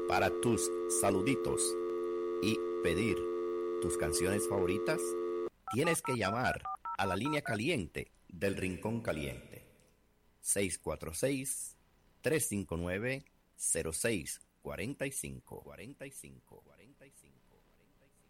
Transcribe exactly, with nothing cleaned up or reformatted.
Para tus saluditos y pedir tus canciones favoritas, tienes que llamar a la línea caliente del Rincón Caliente. seis cuatro seis, tres cinco nueve, cero seis cuatro cinco. cuarenta y cinco, cuarenta y cinco.